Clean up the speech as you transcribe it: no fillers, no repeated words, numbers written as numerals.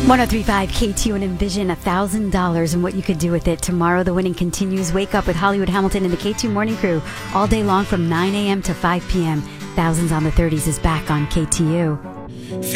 1035 KTU and envision $1,000 and what you could do with it. Tomorrow, the winning continues. Wake up with Hollywood Hamilton and the KTU Morning Crew all day long from 9 a.m. to 5 p.m. Thousands on the 30s is back on KTU.